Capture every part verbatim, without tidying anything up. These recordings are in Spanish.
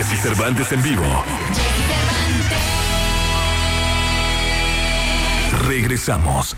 Jesse Cervantes en vivo. Regresamos.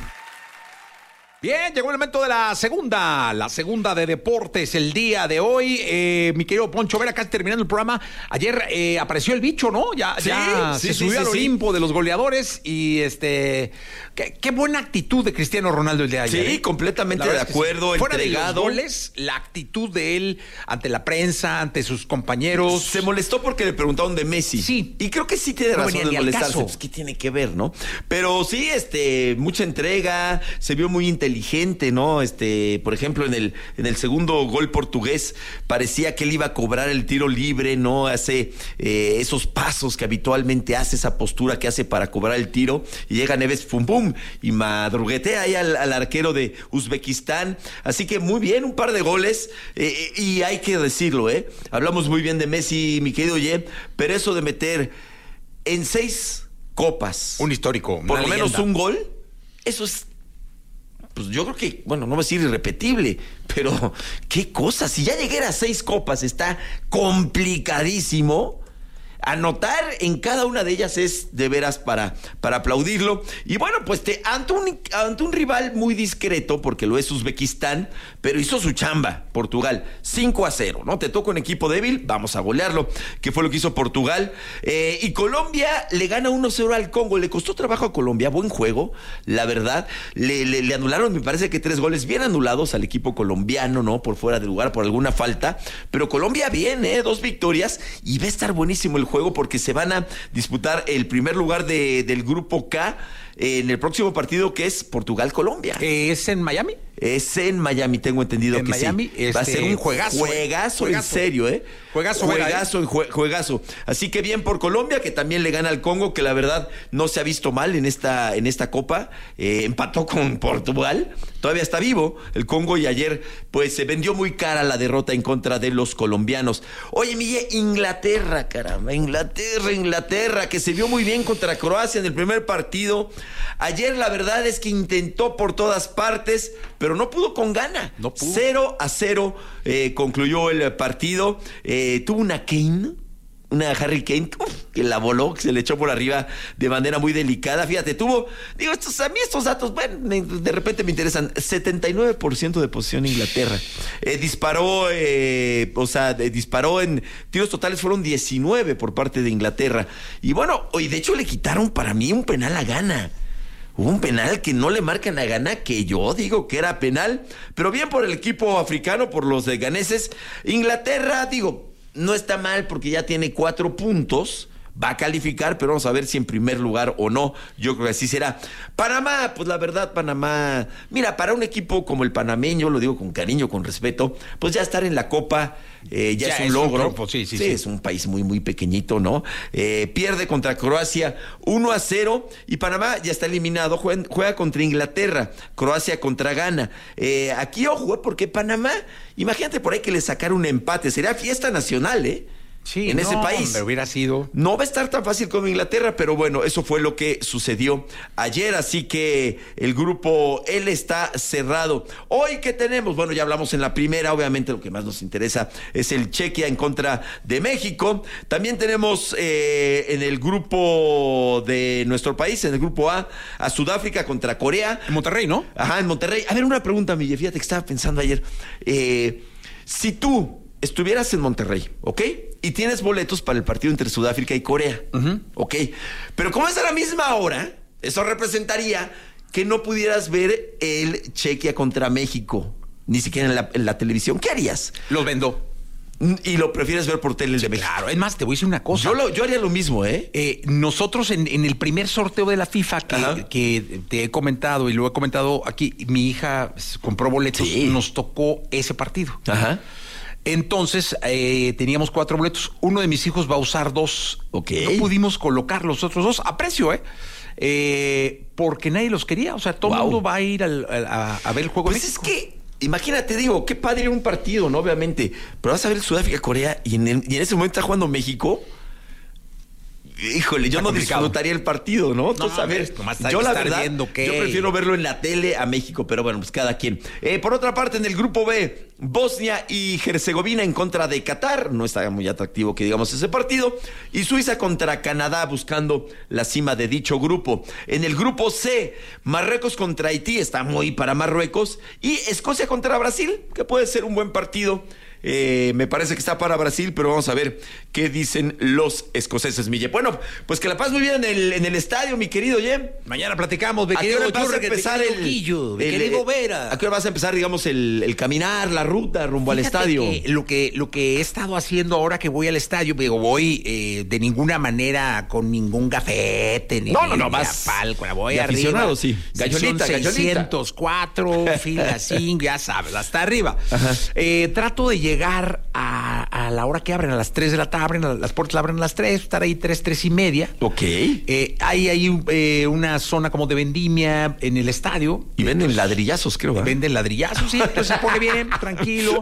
Bien, llegó el momento de la segunda, la segunda de deportes el día de hoy. Eh, mi querido Poncho Vera, acá terminando el programa. Ayer eh, apareció el bicho, ¿no? Ya, sí, ya sí, se sí, subió sí, al sí. Olimpo de los goleadores y este, qué, qué buena actitud de Cristiano Ronaldo el día de ayer. Sí, ¿eh? completamente La de verdad es que acuerdo, sí. Fuera entregado. de los goles, la actitud de él ante la prensa, ante sus compañeros. Se molestó porque le preguntaron de Messi. Sí. Y creo que sí tiene No razón venía de ni al molestarse. caso. Pues, ¿qué tiene que ver, no? Pero sí, este, mucha entrega, se vio muy inteligente, ¿no? Este, por ejemplo, en el, en el segundo gol portugués, parecía que él iba a cobrar el tiro libre, ¿no? Hace eh, esos pasos que habitualmente hace, esa postura que hace para cobrar el tiro, y llega Neves, pum, pum, y madruguetea ahí al, al arquero de Uzbekistán. Así que muy bien, un par de goles, eh, y hay que decirlo, ¿eh? Hablamos muy bien de Messi, mi querido Ye, pero eso de meter en seis copas, Un histórico, por una lo menos leyenda. un gol, eso es, pues yo creo que, bueno, no voy a decir irrepetible, pero qué cosa, si ya llegué a seis copas está complicadísimo. Anotar en cada una de ellas es de veras para, para aplaudirlo. Y bueno, pues te, ante, un, ante un rival muy discreto, porque lo es Uzbekistán, pero hizo su chamba, Portugal, cinco a cero, ¿no? Te toca un equipo débil, vamos a golearlo, que fue lo que hizo Portugal. Eh, y Colombia le gana uno cero al Congo, le costó trabajo a Colombia, buen juego, la verdad. Le, le, le anularon, me parece que tres goles bien anulados al equipo colombiano, ¿no? Por fuera de lugar, por alguna falta. Pero Colombia bien, ¿eh? Dos victorias, y va a estar buenísimo el juego porque se van a disputar el primer lugar de, del grupo K en el próximo partido, que es Portugal-Colombia. ¿Es en Miami? Es en Miami, tengo entendido En que Miami, sí. este, Va a ser un juegazo, juegazo, eh. en serio, ¿eh? Juegazo, juegazo, jue- juegazo. Así que bien por Colombia, que también le gana al Congo, que la verdad no se ha visto mal en esta, en esta Copa. Eh, empató con Portugal, todavía está vivo el Congo, y ayer pues se vendió muy cara la derrota en contra de los colombianos. Oye, Miguel, Inglaterra, caramba, Inglaterra, Inglaterra, que se vio muy bien contra Croacia en el primer partido. Ayer la verdad es que intentó por todas partes, pero no pudo con gana. No pudo. cero a cero eh, concluyó el partido. Eh, tuvo una Kane, una Harry Kane, uf, que la voló, que se le echó por arriba de manera muy delicada. Fíjate, tuvo, digo, estos, a mí estos datos, bueno, me- de repente me interesan. setenta y nueve por ciento de posesión Inglaterra. Eh, disparó, eh, o sea, de- disparó en tiros totales, fueron diecinueve por parte de Inglaterra. Y bueno, y de hecho le quitaron para mí un penal a Ghana. Hubo un penal que no le marcan a Ghana, que yo digo que era penal, pero bien por el equipo africano, por los de ganeses. Inglaterra, digo, no está mal porque ya tiene cuatro puntos, va a calificar, pero vamos a ver si en primer lugar o no. Yo creo que así será. Panamá, pues la verdad, Panamá, mira, para un equipo como el panameño, lo digo con cariño, con respeto, pues ya estar en la Copa eh, ya, Ya es un es un logro. triunfo, sí, sí, sí. Es un país muy, muy pequeñito, ¿no? Eh, pierde contra Croacia uno a cero, y Panamá ya está eliminado, juega, juega contra Inglaterra, Croacia contra Ghana. Eh, aquí, ojo, eh, porque Panamá, imagínate por ahí que le sacara un empate, sería fiesta nacional, ¿eh? Sí, en no, ese país. hombre, hubiera sido. No va a estar tan fácil como Inglaterra, pero bueno, eso fue lo que sucedió ayer, así que el grupo L está cerrado. Hoy, ¿qué tenemos? Bueno, ya hablamos en la primera, obviamente lo que más nos interesa es el Chequia en contra de México. También tenemos eh, en el grupo de nuestro país, en el grupo A, a Sudáfrica contra Corea. En Monterrey, ¿no? Ajá, en Monterrey. A ver, una pregunta, Miguel, fíjate que estaba pensando ayer. Eh, si tú estuvieras en Monterrey, ¿ok? Y tienes boletos para el partido entre Sudáfrica y Corea, uh-huh. ¿ok? Pero como es a la misma hora, eso representaría que no pudieras ver el Chequia contra México, ni siquiera en la, en la televisión. ¿Qué harías? Los vendo. Y lo prefieres ver por tele de México. Claro, es más, te voy a decir una cosa. Yo, lo, yo haría lo mismo, ¿eh? Eh, nosotros en, en el primer sorteo de la FIFA que, que te he comentado y lo he comentado aquí, mi hija compró boletos, sí. Nos tocó ese partido. Ajá. Entonces, eh, teníamos cuatro boletos. Uno de mis hijos va a usar dos. Ok. No pudimos colocar los otros dos a precio, ¿eh? eh porque nadie los quería. O sea, todo el wow. mundo va a ir al, a, a ver el juego. Pues es que, imagínate, digo, qué padre un partido, ¿no? Obviamente. Pero vas a ver Sudáfrica-Corea y en, el, y en ese momento está jugando México. híjole, yo Está no complicado. disfrutaría el partido, ¿no? Tú No, sabes, nomás hay yo que la estar verdad, viendo qué. yo prefiero verlo en la tele a México, pero bueno, pues cada quien. Eh, por otra parte, en el grupo B, Bosnia y Herzegovina en contra de Qatar, no está muy atractivo que digamos ese partido, y Suiza contra Canadá buscando la cima de dicho grupo. En el grupo C, Marruecos contra Haití, está muy para Marruecos, y Escocia contra Brasil, que puede ser un buen partido. Eh, me parece que está para Brasil, pero vamos a ver qué dicen los escoceses, Mille. Bueno, pues que la paz muy bien en el, en el estadio, mi querido Jem. Mañana platicamos, mi ¿A qué querido hora vas a Jürgen, empezar mi el, querido Guillo, mi el- querido el- Vera? ¿A qué hora vas a empezar, digamos, el, el caminar, la ruta rumbo al Fíjate estadio? que lo que lo que he estado haciendo ahora que voy al estadio, digo, voy eh, de ninguna manera con ningún gafete, ni No, no, no, ni vas a palco, la voy de arriba. aficionado, sí. Gallolita, Gallolita, gallolita. seiscientos cuatro, fila cinco, ya sabes, hasta arriba. Eh, trato de llegar a, a la hora que abren, a las tres de la tarde, abren a- las puertas la abren a las tres, estar ahí tres, tres y media. Ok. Eh, hay ahí eh, una zona como de vendimia en el estadio. Y venden ladrillazos, creo, ¿verdad? Venden ladrillazos, sí, entonces se pone bien, tranquilo.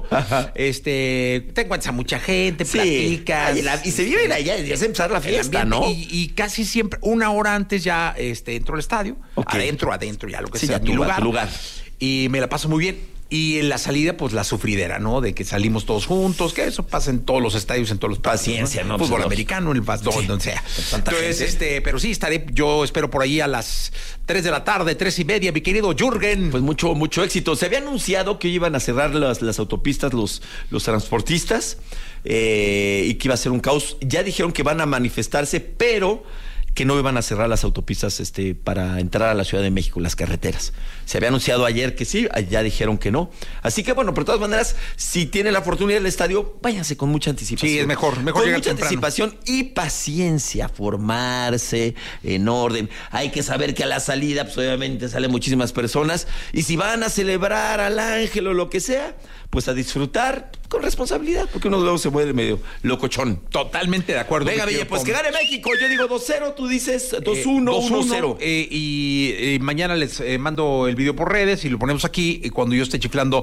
Este, te encuentras a mucha gente, Sí. platicas. Ay, la- y se vive allá, ya es empezar la el fiesta, ambiente, ¿no? Y, y casi siempre, una hora antes ya este, entro al estadio. Ok. Adentro, adentro, ya lo que Sí, sea, ya mi tu lugar, lugar. tu lugar. Y me la paso muy bien. Y en la salida, pues la sufridera, ¿no? De que salimos todos juntos, que eso pasa en todos los estadios, en todos los países, Paciencia, ¿no? Fútbol Pues, americano, en el fast Sí. donde sea. Tanta Entonces, gente. este, pero sí, estaré, yo espero por ahí a las tres de la tarde, tres y media, mi querido Jürgen. Pues mucho, mucho éxito. Se había anunciado que iban a cerrar las, las autopistas los, los transportistas eh, y que iba a ser un caos. Ya dijeron que van a manifestarse, pero que no iban a cerrar las autopistas este, para entrar a la Ciudad de México, las carreteras. Se había anunciado ayer que sí, ya dijeron que no. Así que bueno, pero de todas maneras, si tienen la oportunidad del estadio, váyanse con mucha anticipación. Sí, es mejor, mejor Con llegar mucha temprano. anticipación y paciencia, formarse en orden. Hay que saber que a la salida, pues obviamente salen muchísimas personas. Y si van a celebrar al ángel o lo que sea, pues a disfrutar con responsabilidad, porque uno luego se mueve medio locochón. Totalmente de acuerdo. Venga, mi Belle, querido pues Pom. que gane México. Yo digo dos cero, tú dices dos Eh, uno, dos uno uno, cero. eh, y eh, mañana les eh, mando el video por redes y lo ponemos aquí y cuando yo esté chiflando.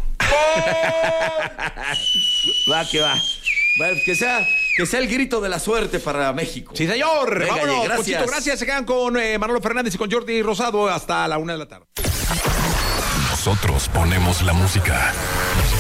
Va, que va. Bueno, que sea, que sea el grito de la suerte para México. Sí, señor. Venga, Vámonos, Ye, gracias. Ponchito, gracias. Se quedan con eh, Manolo Fernández y con Jordi Rosado hasta la una de la tarde. Nosotros ponemos la música.